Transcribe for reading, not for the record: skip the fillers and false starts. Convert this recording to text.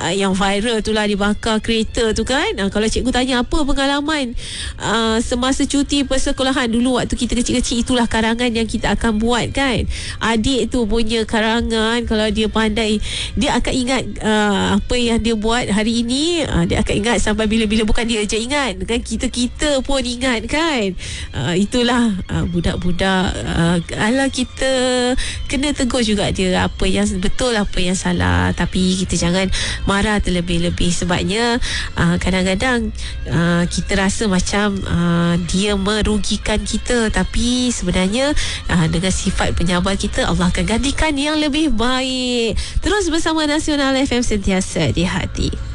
yang viral tu lah, dibakar kereta tu kan. Kalau cikgu tanya apa pengalaman semasa cuti persekolahan dulu waktu kita kecil-kecil, itulah karangan yang kita akan buat kan. Adik tu punya karangan, kalau dia pandai, dia akan ingat apa yang dia buat hari ini. Dia akan ingat sampai bila-bila. Bukan dia je ingat kan, kita pun ingat kan. Itulah budak-budak. Alah, kita kena tegur juga dia apa yang betul, apa yang salah. Tapi kita jangan marah terlebih-lebih. Sebabnya kadang-kadang kita rasa macam dia merugikan kita, tapi sebenarnya dengan sifat penyabar kita, Allah akan gantikan yang lebih baik. Terus bersama Nasional FM, sentiasa di hati.